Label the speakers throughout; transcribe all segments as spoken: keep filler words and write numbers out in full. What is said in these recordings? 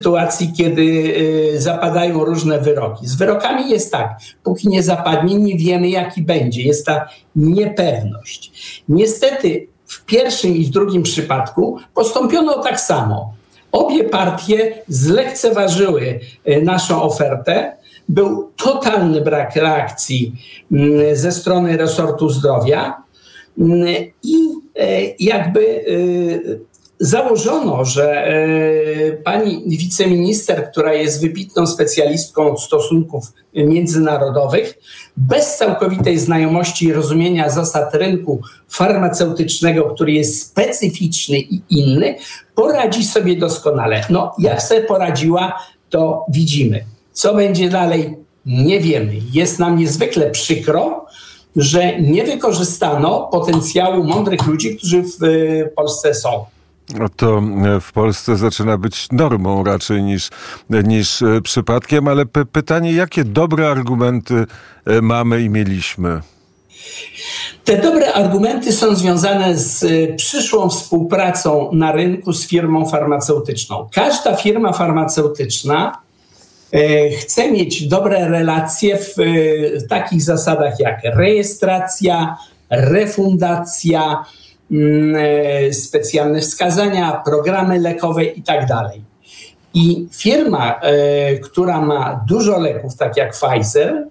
Speaker 1: sytuacji, kiedy zapadają różne wyroki. Z wyrokami jest tak, póki nie zapadnie, nie wiemy, jaki będzie. Jest ta niepewność. Niestety w pierwszym i w drugim przypadku postąpiono tak samo. Obie partie zlekceważyły naszą ofertę. Był totalny brak reakcji ze strony resortu zdrowia i jakby założono, że pani wiceminister, która jest wybitną specjalistką od stosunków międzynarodowych, bez całkowitej znajomości i rozumienia zasad rynku farmaceutycznego, który jest specyficzny i inny, poradzi sobie doskonale. No, jak sobie poradziła, to widzimy. Co będzie dalej, nie wiemy. Jest nam niezwykle przykro, że nie wykorzystano potencjału mądrych ludzi, którzy w Polsce są.
Speaker 2: To w Polsce zaczyna być normą raczej niż, niż przypadkiem, ale p- pytanie, jakie dobre argumenty mamy i mieliśmy?
Speaker 1: Te dobre argumenty są związane z przyszłą współpracą na rynku z firmą farmaceutyczną. Każda firma farmaceutyczna chce mieć dobre relacje w takich zasadach jak rejestracja, refundacja, specjalne wskazania, programy lekowe i tak dalej. I firma, która ma dużo leków, tak jak Pfizer,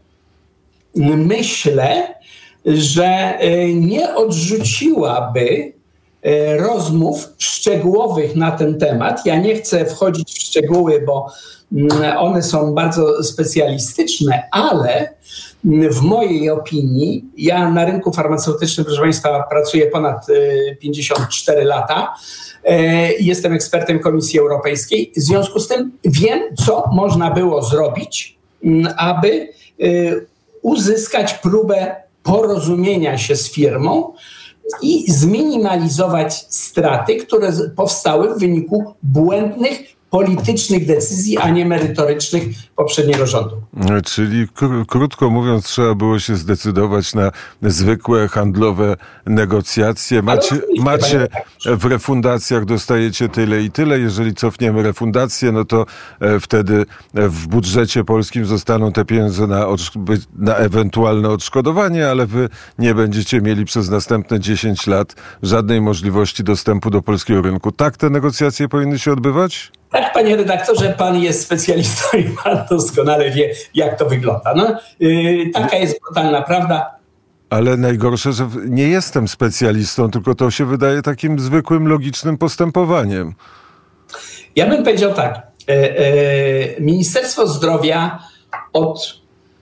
Speaker 1: myślę, że nie odrzuciłaby rozmów szczegółowych na ten temat. Ja nie chcę wchodzić w szczegóły, bo one są bardzo specjalistyczne, ale w mojej opinii, ja na rynku farmaceutycznym, proszę Państwa, pracuję ponad pięćdziesiąt cztery lata. Jestem ekspertem Komisji Europejskiej. W związku z tym wiem, co można było zrobić, aby uzyskać próbę porozumienia się z firmą i zminimalizować straty, które powstały w wyniku błędnych politycznych decyzji, a nie merytorycznych poprzedniego rządu.
Speaker 2: Czyli kr- krótko mówiąc, trzeba było się zdecydować na zwykłe handlowe negocjacje. Macie, macie w refundacjach, dostajecie tyle i tyle. Jeżeli cofniemy refundację, no to e, wtedy w budżecie polskim zostaną te pieniądze na, odsz- na ewentualne odszkodowanie, ale wy nie będziecie mieli przez następne dziesięć lat żadnej możliwości dostępu do polskiego rynku. Tak te negocjacje powinny się odbywać?
Speaker 1: Tak, panie redaktorze, pan jest specjalistą i pan doskonale wie, jak to wygląda. No, yy, taka jest brutalna prawda.
Speaker 2: Ale najgorsze, że nie jestem specjalistą, tylko to się wydaje takim zwykłym, logicznym postępowaniem.
Speaker 1: Ja bym powiedział tak. Yy, yy, Ministerstwo Zdrowia od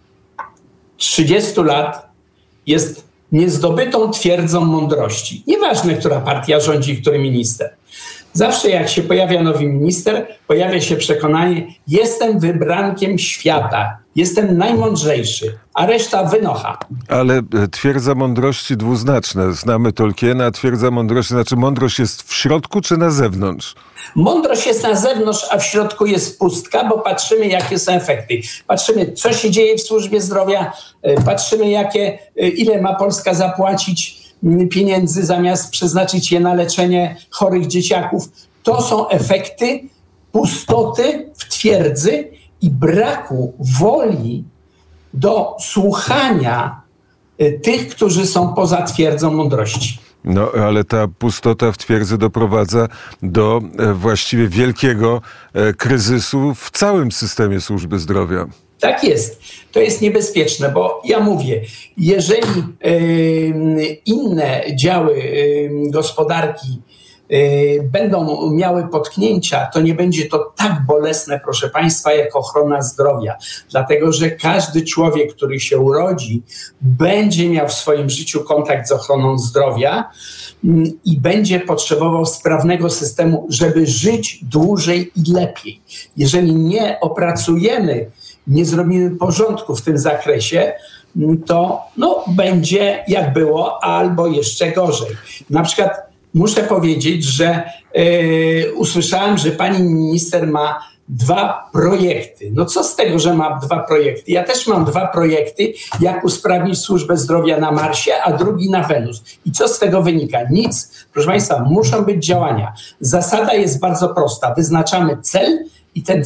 Speaker 1: trzydziestu lat jest niezdobytą twierdzą mądrości. Nieważne, która partia rządzi, który minister. Zawsze jak się pojawia nowy minister, pojawia się przekonanie, jestem wybrankiem świata, jestem najmądrzejszy, a reszta wynocha.
Speaker 2: Ale twierdza mądrości dwuznaczne. Znamy Tolkiena, twierdza mądrości, znaczy mądrość jest w środku czy na zewnątrz?
Speaker 1: Mądrość jest na zewnątrz, a w środku jest pustka, bo patrzymy, jakie są efekty. Patrzymy, co się dzieje w służbie zdrowia, patrzymy, jakie, ile ma Polska zapłacić pieniędzy zamiast przeznaczyć je na leczenie chorych dzieciaków. To są efekty pustoty w twierdzy i braku woli do słuchania tych, którzy są poza twierdzą mądrości.
Speaker 2: No, ale ta pustota w twierdzy doprowadza do e, właściwie wielkiego e, kryzysu w całym systemie służby zdrowia.
Speaker 1: Tak jest. To jest niebezpieczne, bo ja mówię, jeżeli y, inne działy y, gospodarki y, będą miały potknięcia, to nie będzie to tak bolesne, proszę Państwa, jak ochrona zdrowia. Dlatego, że każdy człowiek, który się urodzi, będzie miał w swoim życiu kontakt z ochroną zdrowia y, i będzie potrzebował sprawnego systemu, żeby żyć dłużej i lepiej. Jeżeli nie opracujemy, nie zrobimy porządku w tym zakresie, to no, będzie jak było, albo jeszcze gorzej. Na przykład muszę powiedzieć, że yy, usłyszałem, że pani minister ma dwa projekty. No co z tego, że ma dwa projekty? Ja też mam dwa projekty, jak usprawnić służbę zdrowia na Marsie, a drugi na Wenus. I co z tego wynika? Nic. Proszę Państwa, muszą być działania. Zasada jest bardzo prosta. Wyznaczamy cel i ten